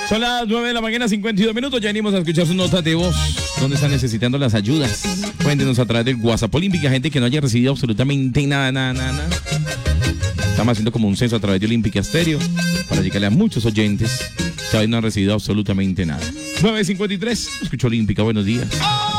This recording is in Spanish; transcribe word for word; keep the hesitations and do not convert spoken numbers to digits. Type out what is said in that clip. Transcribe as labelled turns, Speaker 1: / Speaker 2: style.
Speaker 1: Son las nueve de la mañana, cincuenta y dos minutos. Ya venimos a escuchar sus notas de voz. ¿Dónde están necesitando las ayudas? Cuéntenos a través del WhatsApp Olímpica. Gente que no haya recibido absolutamente nada, nada, nada, nada. Estamos haciendo como un censo a través de Olímpica Stereo para llegarle a muchos oyentes que todavía no han recibido absolutamente nada. nueve cincuenta y tres. Escucho Olímpica. Buenos días.